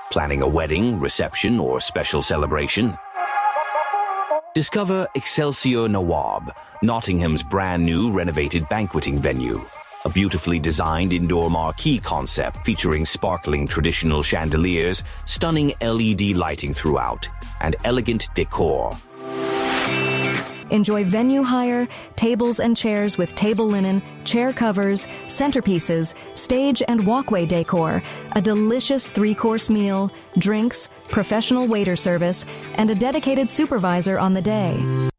Planning a wedding, reception, or special celebration? Discover Excelsior Nawab, Nottingham's brand new renovated banqueting venue. A beautifully designed indoor marquee concept featuring sparkling traditional chandeliers, stunning LED lighting throughout, and elegant decor. Enjoy venue hire, tables and chairs with table linen, chair covers, centerpieces, stage and walkway decor, a delicious 3-course meal, drinks, professional waiter service, and a dedicated supervisor on the day.